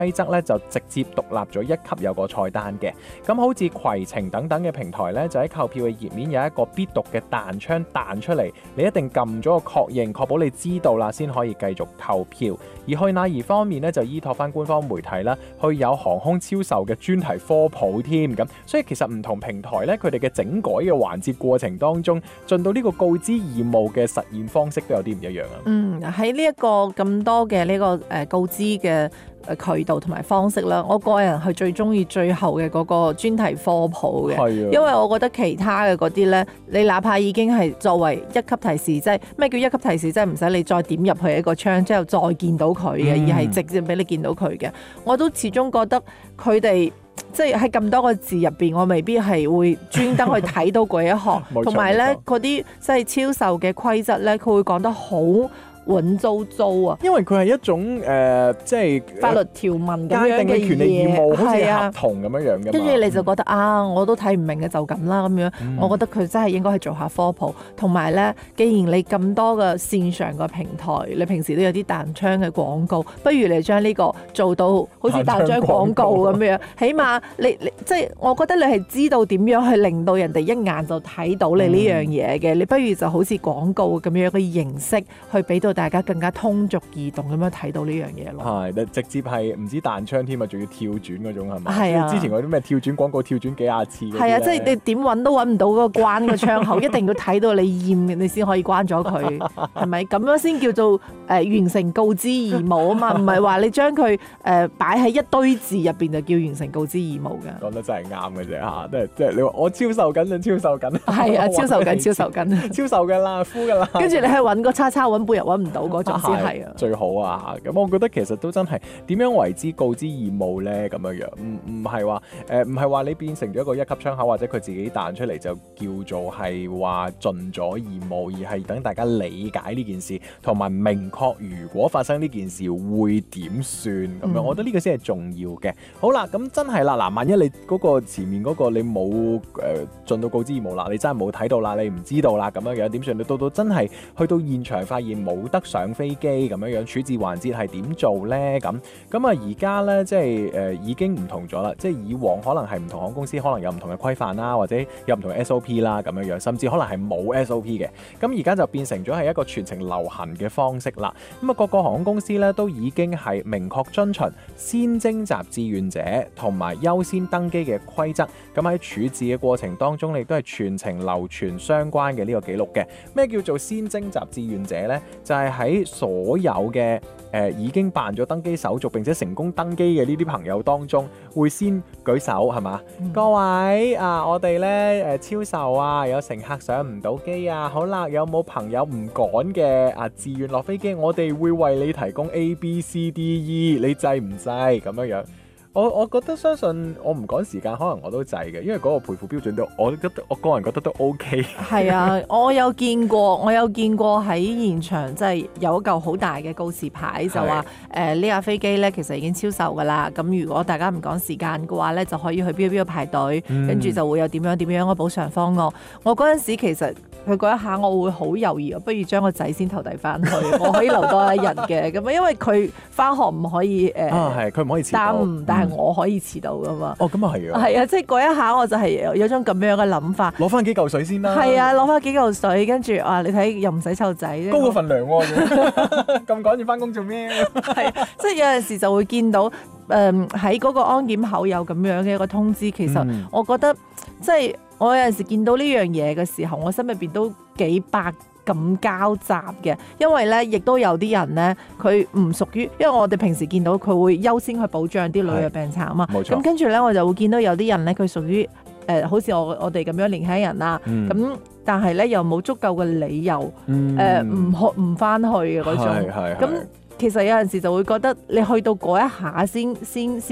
規則咧就直接獨立咗一級有個菜單嘅。咁好似攜程等等嘅平台咧，就喺購票嘅頁面有一個必讀嘅彈窗彈出嚟，你一定撳咗個確認，確保你知道啦，先可以繼續購票。而去哪兒方面咧，就依託翻官方媒體啦，去有航空超售嘅專題科普添。咁所以其實唔同平台咧，佢哋嘅整改嘅環節過程當中，盡到呢個告知義務嘅實現方式都有啲唔一樣啊。 喺呢一個咁多嘅呢個告知嘅渠道同埋方式啦，我個人係最中意最後嘅嗰個專題科普嘅，因為我覺得其他嘅嗰啲咧，你哪怕已經係作為一級提示，即係咩叫一級提示，即係唔使你再點入去一個窗之後再見到佢嘅，而係直接俾你見到佢嘅，我都始終覺得佢哋。即係喺咁多個字入邊，我未必係會專登去睇到嗰一行，同埋咧嗰啲即係超售嘅規則咧，佢會講得好穩糟糟啊！ 因為佢係一種即係法律條文咁樣嘅權利義務，好似係合同咁樣樣嘅嘛。 跟住你就覺得我都睇唔明嘅就咁啦咁樣。我覺得佢真係應該係做下科普，同埋咧，既然你咁多嘅線上嘅平台，你平時都有啲彈窗嘅廣告，不如你將呢個做到好似彈窗廣告咁樣，起碼你即係我覺得你係知道點樣去令到人哋一眼就睇到你呢樣嘢嘅。你不如就好似廣告咁樣嘅形式去俾到大家更加通俗易懂咁樣睇到呢樣嘢咯。 係，直接係唔止彈窗添啊，仲要跳轉嗰種係咪？ 係啊。 之前嗰啲咩跳轉廣告跳轉幾廿次。 係啊，即係你點揾都揾唔到嗰個關個窗口，一定要睇到你厭你先可以關咗佢，係咪？咁樣先叫做完成告知義務啊嘛，唔係話你將佢擺喺一堆字入邊就叫完成告知義務嘅。 講得真係啱嘅啫嚇，即係你話我超售緊就超售緊。 係啊，超售緊超售緊， 超售嘅啦，敷嘅啦。跟住你去揾個叉叉揾半日揾唔到嗰種先係啊。 最好啊！咁我覺得其實都真係點樣為之告知義務咧？咁樣樣唔係話你變成咗一個一級窗口，或者佢自己彈出嚟就叫做係話盡咗義務，而係等大家理解呢件事，同埋明確如果發生呢件事會點算咁樣。我覺得呢個先係重要嘅。好啦，咁真係啦，嗱，萬一你嗰個前面嗰個你冇盡到告知義務啦，你真係冇睇到啦，你唔知道啦，咁樣樣點算？你到真係去到現場發現冇得上飛機咁樣樣，處置環節係點做咧？咁而家咧即係已經唔同咗啦，即係以往可能係唔同航空公司可能有唔同嘅規範啦，或者有唔同嘅 SOP 啦咁樣樣，甚至可能係冇 SOP 嘅。咁而家就變成咗係一個全程流行嘅方式啦。咁各個航空公司咧都已經係明確遵循先徵集志願者同埋優先登機嘅規則。咁喺處置嘅過程當中，亦都係全程流傳相關嘅呢個記錄嘅。咩叫做先徵集志願者呢？就係喺所有嘅已經辦咗登機手續並且成功登機嘅呢啲朋友當中，會先舉手係嘛？各位我哋咧超售啊，有乘客上唔到機啊，好啦，有冇朋友唔趕嘅自願落飛機？我哋會為你提供 A、B、C、D、E， 你制唔制咁樣樣？我覺得相信我唔趕時間，可能我都制嘅，因為嗰個賠付標準都，我個人覺得都 OK。係啊，我有見過喺現場，即係有一嚿好大嘅告示牌，就話呢架飛機咧其實已經超售㗎啦。咁如果大家唔趕時間嘅話咧，就可以去邊度排隊，跟住就會有點樣嘅補償方案。我嗰陣時其實佢嗰一下我會好猶豫，不如將個仔先投遞翻去，我可以留多一日嘅。咁因為佢翻學唔可以佢唔可以遲到， 但係我可以遲到噶嘛。 咁啊係啊。 係啊，即係嗰一下我就係有種咁樣嘅諗法。 攞翻幾嚿水先啦。係啊，攞翻幾嚿水，跟住你睇又唔使湊仔。 高個份糧喎，咁趕住翻工做咩？ 係，即係有陣時就會見到喺嗰個安檢口有咁樣嘅一個通知。其實我覺得即係我有陣時見到呢樣嘢嘅時候，我心入邊都幾百咁交集嘅，因為咧亦都有啲人咧，佢唔屬於，因為我哋平時見到佢會優先去保障啲老弱病殘啊嘛。冇錯。咁跟住咧，我就會見到有啲人咧，佢屬於好似我哋咁樣年輕人啦。咁但係咧又冇足夠嘅理由唔翻去嘅嗰種。咁其實有陣時就會覺得你去到嗰一下先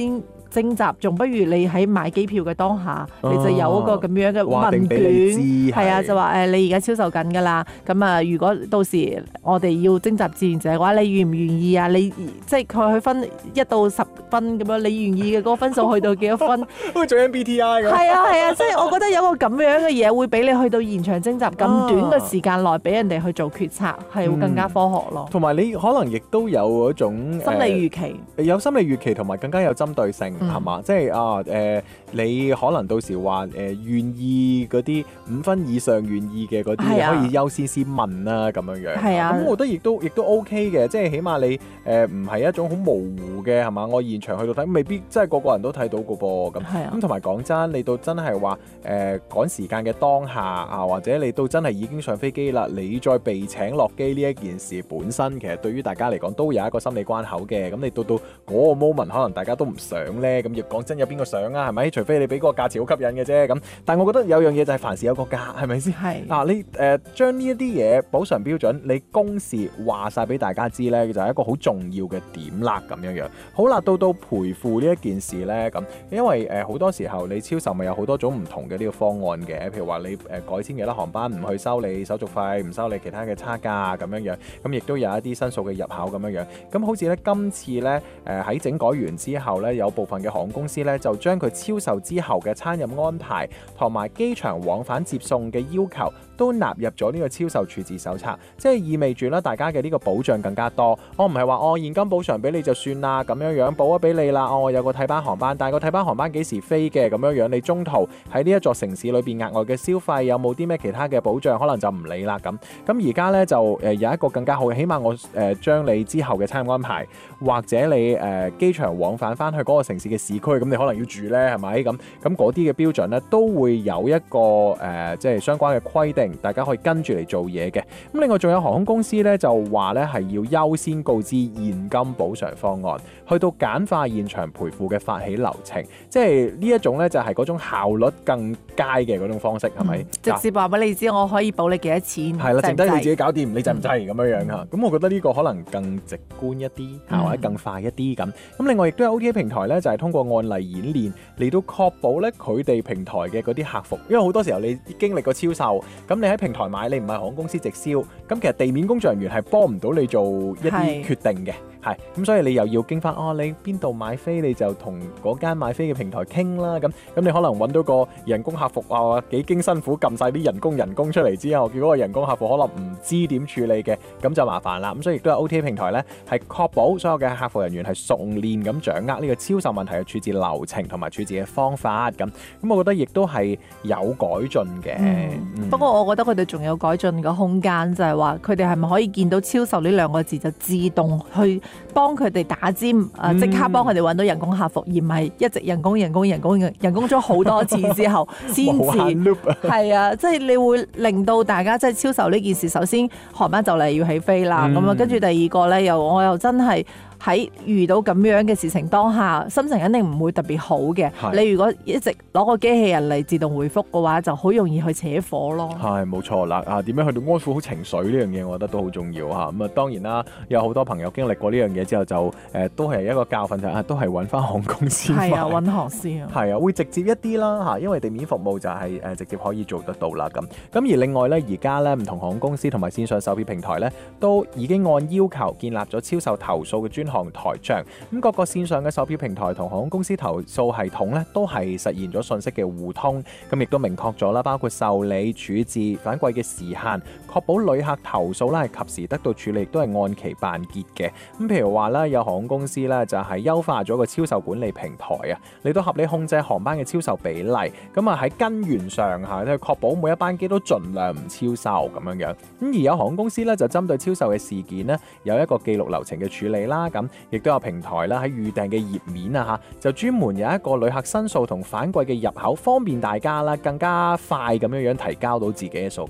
徵集，仲不如你喺買機票嘅當下，你就有一個咁樣嘅問卷，係啊，就話你而家超售緊㗎啦。咁啊，如果到時我哋要徵集志願者嘅話，你願唔願意啊？你即係佢去分1到10分咁樣，你願意嘅嗰個分數去到幾多分？ 好似做 MBTI 咁。 係啊，即係我覺得有個咁樣嘅嘢會俾你去到現場徵集咁短嘅時間內，俾人哋去做決策，係會更加科學咯。 同埋你可能亦都有嗰種心理預期， 有心理預期，同埋更加有針對性，係嘛？即係你可能到時話願意嗰啲5分以上願意嘅嗰啲，可以優先問啦咁樣樣。係啊，咁我覺得亦都 OK 嘅，即係起碼你唔係一種好模糊嘅，係嘛？我現場去到睇，未必真係個個人都睇到個噃。咁同埋講真，你到真係話趕時間嘅當下啊，或者你到真係已經上飛機啦，你再被請落機呢一件事本身，其實對於大家嚟講都有一個心理關口嘅。咁你到嗰個 moment，可能大家都唔想咧。咁亦講真，有邊個想啊？係咪？除非你俾嗰個價錢好吸引嘅啫。咁，但係我覺得有樣嘢就係凡事有個價，係咪先？係嗱，你將呢一啲嘢補償標準，你公示話晒俾大家知咧，就係一個好重要嘅點啦。咁樣樣好啦，到賠付呢一件事咧，咁因為好多時候你超售咪有好多種唔同嘅呢個方案嘅，譬如話你改簽其他航班唔去收你手續費，唔收你其他嘅差價咁樣樣，咁亦都有一啲申訴嘅入口咁樣樣。咁好似咧今次咧喺整改完之後咧，有部分嘅航空公司咧就將佢超售之後嘅餐飲安排同埋機場往返接送嘅要求都納入咗呢個超售處置手冊，即係意味住咧大家嘅呢個保障更加多。我唔係話我現金補償俾你就算啦，咁樣樣補咗俾你啦。我有個替班航班，但係個替班航班幾時飛嘅咁樣樣，你中途喺呢一座城市裏邊額外嘅消費有冇啲咩其他嘅保障，可能就唔理啦咁。咁而家咧就有一個更加好嘅，起碼我將你之後嘅餐飲安排，或者你機場往返翻去嗰個城市嘅市區，咁你可能要住咧，係咪？咁嗰啲嘅標準咧都會有一個即係相關嘅規定，大家可以跟住嚟做嘢嘅。咁另外仲有航空公司咧就話咧係要優先告知現金補償方案，去到簡化現場賠付嘅發起流程，即係呢一種咧就係嗰種效率更佳嘅嗰種方式，係咪？ 直接話俾你知，我可以補你幾多錢， 係啦，剩低你自己搞掂，你制唔制咁樣樣嚇？咁我覺得呢個可能更直觀一啲，或者更快一啲咁。咁另外亦都有 OTA 平台咧，就係通過案例演練嚟到確保咧佢哋平台嘅嗰啲客服，因為好多時候你經歷過超售，咁你喺平台買，你唔係航空公司直銷，咁其實地面工作人員係幫唔到你做一啲決定嘅。係咁，所以你又要經翻你邊度買飛，你就同嗰間買飛嘅平台傾啦。咁你可能揾到個人工客服幾經辛苦撳晒啲人工出嚟之後，結果個人工客服可能唔知點處理嘅，咁就麻煩啦。咁所以亦都有 OTA 平台咧，係確保所有嘅客服人員係熟練咁掌握呢個超售問題嘅處置流程同埋處置嘅方法。咁我覺得亦都係有改進嘅。 不過我覺得佢哋仲有改進嘅空間，就係話佢哋係咪可以見到超售呢2個字就自動去幫佢哋打尖，即刻幫佢哋揾到人工客服，而唔係一直人工咗好多次之後先至係啊！即係你會令到大家即係超售呢件事，首先航班就嚟要起飛啦，咁跟住第二個咧，我又真係喺遇到咁樣嘅事情當下，心情肯定唔會特別好嘅。你如果一直攞個機器人嚟自動回覆嘅話，就好容易去扯火咯。係冇錯啦，點樣去到安撫好情緒呢樣嘢，我覺得都好重要嚇。咁當然啦，有好多朋友經歷過呢樣嘢之後，就都係一個教訓，就都係揾翻航空公司。 係啊，揾航司啊。係啊，會直接一啲啦嚇，因為地面服務就係直接可以做得到啦咁。而另外咧，而家咧唔同航空公司同埋線上售票平台咧，都已經按要求建立咗超售投訴嘅專項台帳。咁各個線上嘅售票平台同航空公司投訴系統咧，都係實現咗信息嘅互通。咁亦都明確咗啦，包括受理、處置、反饋嘅時限，確保旅客投訴咧係及時得到處理，亦都係按期辦結嘅。咁譬如話咧，有航空公司咧就係優化咗個超售管理平台啊，嚟到合理控制航班嘅超售比例。咁喺根源上嚇，去確保每一班機都盡量唔超售咁樣樣。咁而有航空公司咧就針對超售嘅事件呢，有一個記錄流程嘅處理啦。咁亦都有平台啦喺預訂嘅頁面啊嚇，就專門有一個旅客申訴同反饋嘅入口，方便大家啦更加快咁樣提交到自己嘅訴求嘅。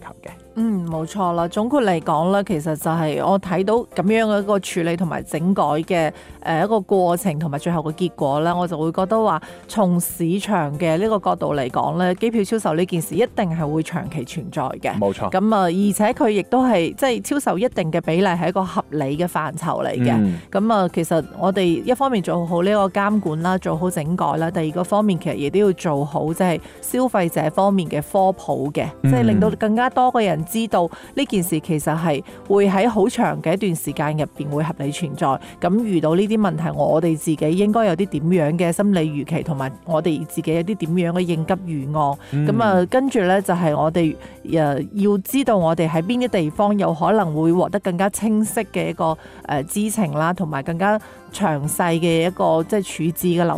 冇錯啦。總括嚟講咧，其實就係我睇到咁樣嘅一個處理同埋整改嘅一個過程同埋最後嘅結果咧，我就會覺得話，從市場嘅呢個角度嚟講咧，機票超售呢件事一定係會長期存在嘅。 冇錯。 咁啊，而且佢亦都係即係超售一定嘅比例係一個合理嘅範疇嚟嘅。咁啊，其實我哋一方面做好呢個監管啦，做好整改啦，第二個方面其實亦都要做好即係消費者方面嘅科普嘅，即係令到更加多嘅人知道呢件事其實係會喺好長嘅一段時間入邊會合理存在。咁遇到呢啲問題，我哋自己應該有啲點樣嘅心理預期，同埋我哋自己有啲點樣嘅應急預案。咁啊，跟住咧就係我哋要知道我哋喺邊啲地方有可能會獲得更加清晰嘅一個知情啦，同埋更加詳細嘅一個即係處置嘅流